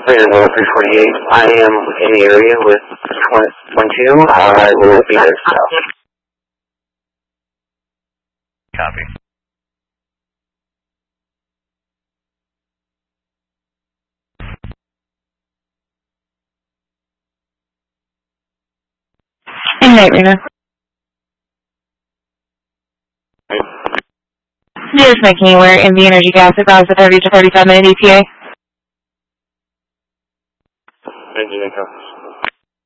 Available 348. I am in the area with 12. I will be there south. Copy. Night, Rena. Just making you aware, MV Energy Gas advised a 30 to 45 minute ETA. Engine income.